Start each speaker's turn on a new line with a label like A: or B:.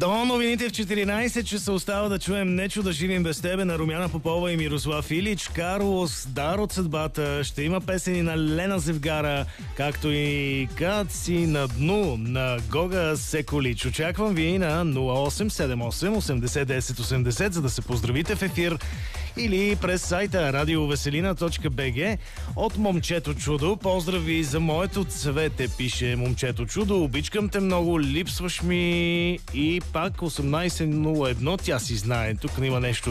A: До новините в 14 часа остава да чуем "Нечу да живим без тебе" на Румяна Попова и Мирослав Илич. Карлос, "Дар от съдбата", ще има песени на Лена Зевгара, както и "Кад си на дну" на Гога Секолич. Очаквам ви на 0878 80 10 80, за да се поздравите в ефир, или през сайта radioveselina.bg. От момчето чудо поздрави за моето цвете, пише момчето чудо. Обичкам те много, липсваш ми. И пак 1801, тя си знае. Тук има нещо